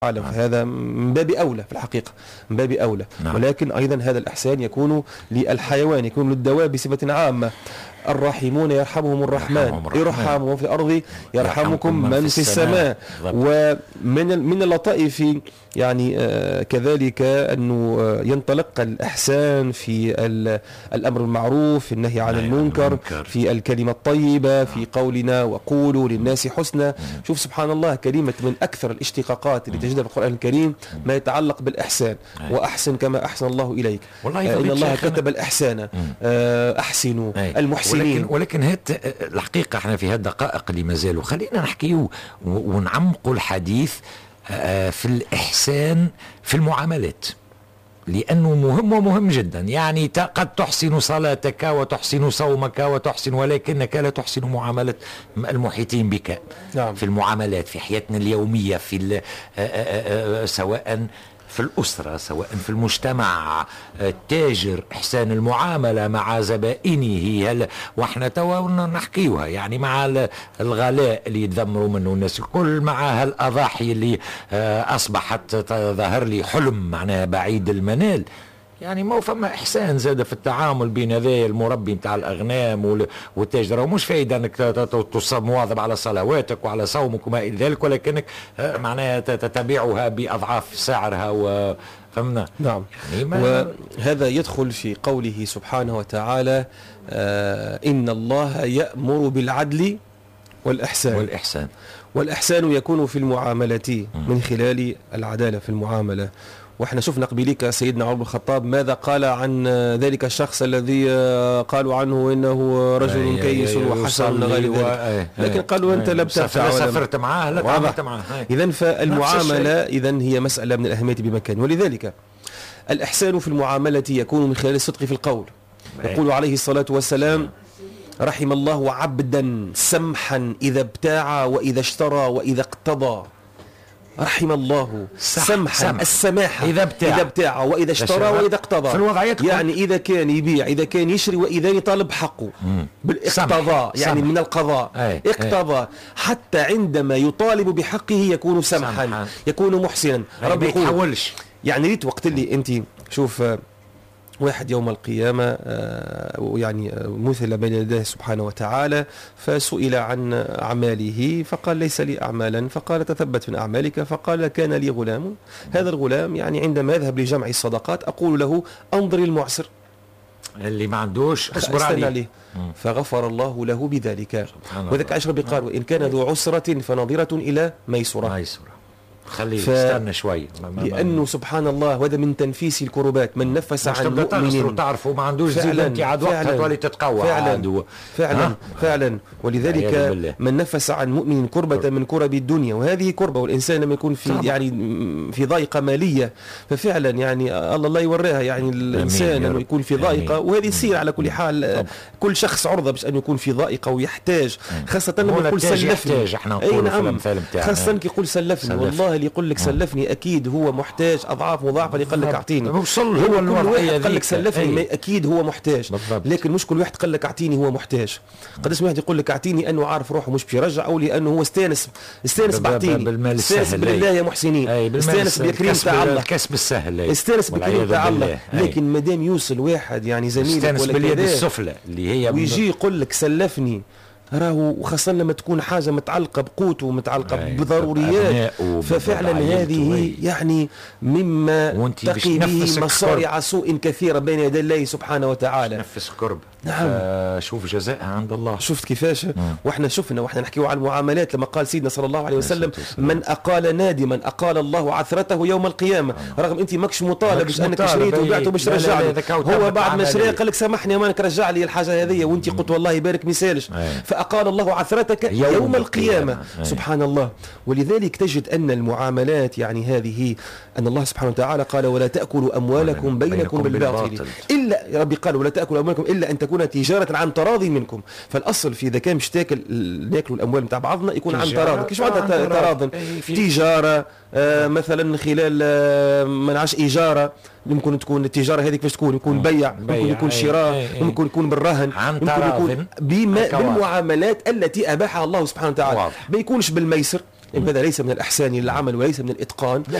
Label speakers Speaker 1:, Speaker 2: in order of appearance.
Speaker 1: أعلم. هذا من باب أولى في الحقيقة، من باب أولى. ولكن أيضا هذا الإحسان يكون للحيوان، يكون للدواب بصفة عامة. الراحمون يرحمهم الرحمن، ارحموا في الأرض يرحمكم من في السماء. ومن اللطائف يعني كذلك أنه ينطلق الإحسان في الأمر المعروف، في النهي عن المنكر، في الكلمة الطيبة، في قولنا وقولوا للناس حسنا. شوف سبحان الله، كلمة من أكثر الاشتقاقات اللي تجدها في القرآن الكريم ما يتعلق بالإحسان. وأحسن كما أحسن الله إليك، إن الله كتب الإحسان، أحسنوا المحسنين.
Speaker 2: ولكن هات الحقيقة احنا في هالدقائق اللي ما زالوا خلينا نحكيه ونعمقوا الحديث في الإحسان في المعاملات، لأنه مهم ومهم جدا. يعني قد تحسن صلاتك وتحسن صومك وتحسن، ولكنك لا تحسن معاملة المحيطين بك. نعم. في المعاملات في حياتنا اليومية، في سواء في الأسرة سواء في المجتمع، التاجر إحسان المعاملة مع زبائنه. واحنا توا نحكيوها يعني مع الغلاء اللي يتذمروا منه الناس الكل، مع هالأضاحي اللي أصبحت ظهر لي حلم معناها بعيد المنال. يعني ما فما إحسان زاد في التعامل بين ذا المربي متاع الأغنام والتاجر. ومش فايدة أنك مواظب على صلواتك وعلى صومك وما إلى ذلك، ولكنك معناها تتبعها بأضعاف سعرها فهمنا.
Speaker 1: نعم. يعني وهذا يدخل في قوله سبحانه وتعالى إن الله يأمر بالعدل والإحسان يكون في المعاملة من خلال العدالة في المعاملة. واحنا شفنا قبيلك سيدنا عمر بن الخطاب ماذا قال عن ذلك الشخص الذي قالوا عنه انه رجل كيس وحسن غير ذلك، لكن قالوا انت لم تفعل ولا
Speaker 2: سافرت معاه لا تعاملت معاه.
Speaker 1: اذا فالمعامله اذا هي مساله من الاهميه بمكان. ولذلك الاحسان في المعامله يكون من خلال الصدق في القول. يقول عليه الصلاه والسلام رحم الله عبدا سمحا اذا ابتاع واذا اشترى واذا اقتضى. رحم الله سمحا السماحة إذا ابتاع وإذا اشترى وإذا اقتضى. يعني إذا كان يبيع، إذا كان يشري، وإذا يطالب حقه بالاقتضاء، يعني من القضاء اقتضى. حتى عندما يطالب بحقه يكون سمحا، يكون محسنا.
Speaker 2: ربي يقول
Speaker 1: يعني ريت وقت اللي أنت شوف واحد يوم القيامة يعني مثل بين يديه سبحانه وتعالى، فسئل عن أعماله فقال ليس لي أعمالا، فقال تثبت من أعمالك، فقال كان لي غلام، هذا الغلام يعني عندما يذهب لجمع الصدقات أقول له انظر المعسر
Speaker 2: اللي ما عندوش اصبر عليه،
Speaker 1: فغفر الله له بذلك. وذلك عشر بقال وإن كان ذو عسرة فنظرة إلى ميسرة.
Speaker 2: خليه استنى شوي،
Speaker 1: لأنه سبحان الله وهذا من تنفيس الكربات. من نفس عن مؤمن
Speaker 2: تعرفوا ما عندوش زيد انت عاد وقت تولي تتقوى
Speaker 1: فعلا ولذلك من نفس عن مؤمن كربة من كرب الدنيا، وهذه كربة. والإنسان لما يكون في يعني في ضائقة مالية ففعلا يعني الله يوريها يعني الإنسان لما يكون في ضائقة، وهذه تصير على كل حال. كل شخص عرضة باش أن يكون في ضائقة ويحتاج، خاصة لما يقول سلفني.
Speaker 2: أي نعم،
Speaker 1: خاصة كي يقول سلفني، والله اللي يقول لك سلفني اكيد هو محتاج اضعاف مضاعفه اللي قال لك اعطيني.
Speaker 2: هو
Speaker 1: كل واحد قال لك سلفني اكيد هو محتاج، لكن مش كل واحد قال لك اعطيني هو محتاج. قد اسمه واحد يقول لك اعطيني انه عارف روحه مش بيرجع، او لانه هو استانس بعطيني، استانس بالله يا محسنين، استانس بالكريم تاع الله،
Speaker 2: الكسب السهل،
Speaker 1: استانس بالكريم تاع الله. لكن ما دام يوصل واحد يعني زميلك ولا
Speaker 2: باليد السفلى اللي هي
Speaker 1: ويجي يقول لك سلفني، راهو وخاصة لما تكون حاجة متعلقة بقوت ومتعلقة بضروريات، ففعلا هذه يعني مما تقي به مصارع سوء كثيرة بين يدي الله سبحانه وتعالى.
Speaker 2: نفس كرب.
Speaker 1: نعم.
Speaker 2: شوف جزائها عند الله.
Speaker 1: شفت كيفاش؟ واحنا شفنا واحنا نحكيو على المعاملات لما قال سيدنا صلى الله عليه وسلم من أقال نادما أقال الله عثرته يوم القيامة. رغم أنت ماكش مطالب باش أنك شريت وبعته باش ترجع لي، هو بعد ما شري قال لك سامحني مانك رجع لي الحاجة هذه، وأنت قلت والله يبارك مثالش، فأقال الله عثرتك يوم القيامة. سبحان الله. ولذلك تجد أن المعاملات يعني هذه أن الله سبحانه وتعالى قال ولا تأكلوا أموالكم بينكم بالباطل إلا ربي قال ولا تأكلوا أموالكم إلا أن تكون تجارة عن تراضي منكم. فالأصل في إذا كان مش ناكلوا الأموال نتاع بعضنا يكون عن تراضي. كيش معناتها تراضي؟ تجارة مثلا خلال ما نعرفش إجارة، ممكن تكون التجارة هذيك باش تكون يكون بيع، ممكن يكون شراء، ممكن يكون بالرهن، ممكن يكون بالمعاملات التي أباحها الله سبحانه وتعالى. ما يكونش بالميسر هذا ليس من الإحسان للعمل وليس من الإتقان.